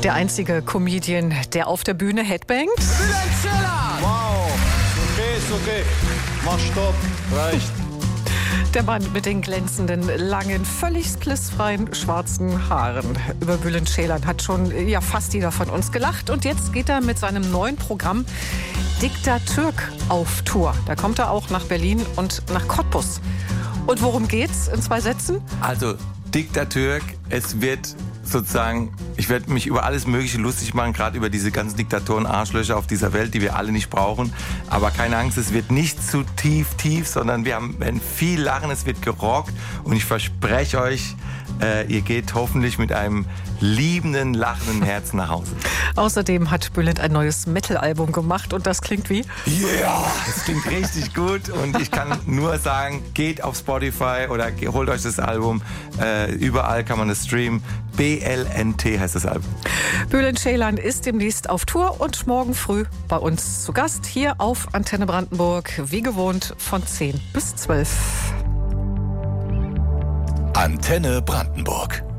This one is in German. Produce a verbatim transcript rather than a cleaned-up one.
Der einzige Comedian, der auf der Bühne headbangt. Bülent Ceylan! Wow, okay, ist okay. Mach Stopp, reicht. Der Mann mit den glänzenden, langen, völlig splissfreien, schwarzen Haaren. Über Bülent Ceylan hat schon ja, fast jeder von uns gelacht. Und jetzt geht er mit seinem neuen Programm Diktatürk auf Tour. Da kommt er auch nach Berlin und nach Cottbus. Und worum geht's in zwei Sätzen? Also Diktatürk, es wird sozusagen, ich werde mich über alles Mögliche lustig machen, gerade über diese ganzen Diktatoren, Arschlöcher auf dieser Welt, die wir alle nicht brauchen. Aber keine Angst, es wird nicht zu tief, tief, sondern wir haben, werden viel lachen, es wird gerockt. Und ich verspreche euch, äh, ihr geht hoffentlich mit einem liebenden, lachenden Herzen nach Hause. Außerdem hat Bülent ein neues Metal-Album gemacht und das klingt wie? Ja, yeah, das klingt richtig gut und ich kann nur sagen, geht auf Spotify oder holt euch das Album. Äh, überall kann man es streamen. B L N T heißt das Album. Bülent Ceylan ist demnächst auf Tour und morgen früh bei uns zu Gast hier auf Antenne Brandenburg, wie gewohnt von zehn bis zwölf. Antenne Brandenburg.